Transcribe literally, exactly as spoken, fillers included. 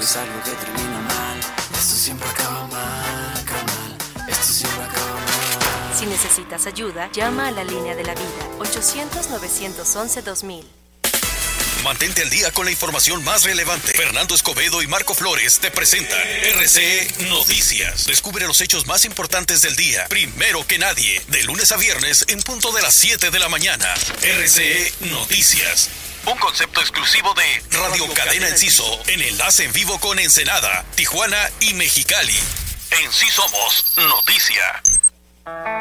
es algo que termina mal. Esto siempre acaba mal, acaba mal. Esto siempre acaba mal. Si necesitas ayuda, llama a la línea de la vida, ochocientos, novecientos once, dos mil. Mantente al día con la información más relevante. Fernando Escobedo y Marco Flores te presentan R C E Noticias. Descubre los hechos más importantes del día, primero que nadie, de lunes a viernes en punto de las siete de la mañana. R C E Noticias. Un concepto exclusivo de Radio Cadena Enciso, en enlace en vivo con Ensenada, Tijuana y Mexicali. En Sí Somos Noticia.